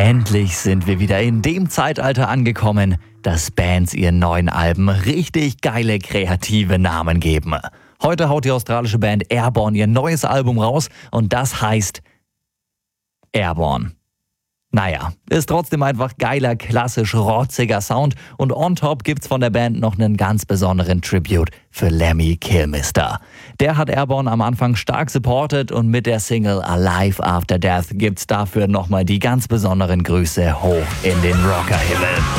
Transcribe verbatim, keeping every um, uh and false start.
Endlich sind wir wieder in dem Zeitalter angekommen, dass Bands ihren neuen Alben richtig geile kreative Namen geben. Heute haut die australische Band Airborne ihr neues Album raus und das heißt Airborne. Naja, ist trotzdem einfach geiler, klassisch rotziger Sound und on top gibt's von der Band noch einen ganz besonderen Tribute für Lemmy Kilmister. Der hat Airborne am Anfang stark supportet und mit der Single Alive After Death gibt's dafür nochmal die ganz besonderen Grüße hoch in den Rockerhimmel.